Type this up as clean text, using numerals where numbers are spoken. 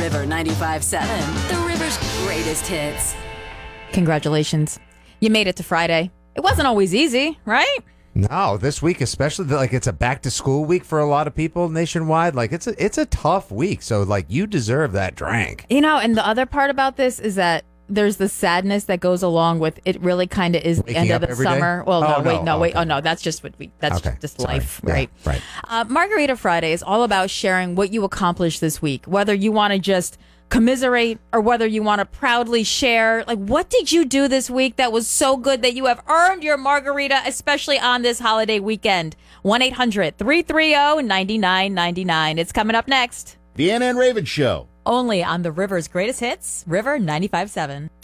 River 95.7, the River's greatest hits. Congratulations. You made it to Friday. It wasn't always easy, right? No, this week especially, like it's a back to school week for a lot of people nationwide. Like it's a tough week. So like you deserve that drink. You know, and the other part about this is that there's the sadness that goes along with it. Really kind of is the Waking end up of the every summer. day? Well, Oh, wait. okay. Oh, no, that's just Okay, just sorry. life, Yeah, right? right. Margarita Friday is all about sharing what you accomplished this week, whether you want to just commiserate or whether you want to proudly share. Like, what did you do this week that was so good that you have earned your margarita, especially on this holiday weekend? 1-800-330-9999. It's coming up next. The Anna and Raven Show. Only on the River's greatest hits, River 95.7.